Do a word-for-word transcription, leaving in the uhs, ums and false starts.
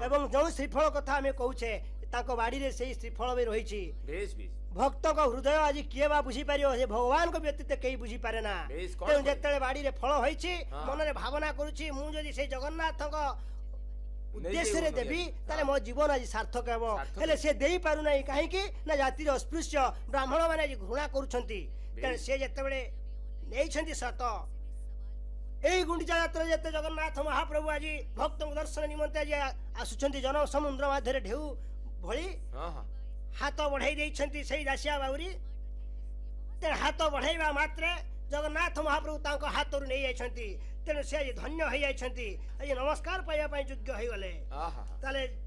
एवं जो श्रीफल कथा आम कौचे बाड़ी रे से श्रीफल भी रही भक्त हृदय आज किए बा बुझी पार भगवान को व्यतीत कई बुझी पारे ना तेणु बाड़ी रे फल होइछि मन रे भावना करुछि मु जदि से जगन्नाथ उद्देश्य रे देवी ताले मो जीवन आज सार्थक हेबो हेले से देई पारु नै काहे कि ना जातिर अस्पृश्य ब्राह्मण माने आज घृणा करूछंती तेणु से जेतेबेले नेइछंती सत एई गुंडीचा यात्रा जेते जगन्नाथ महाप्रभु आज भक्त दर्शन निमंते आज आसुछंती जन समुद्र माध्यरे ढेउ भଳି हाथ बढ़ाई देइछंती सही दासिया बाउरी ते हाथ बढ़ाइबा मात्रे जगन्नाथ महाप्रभु तांको हाथ रु नै जाइछंती तेणु से धन्य हो जाइछंती आज नमस्कार पाइबा पई योग्य हो गले ताले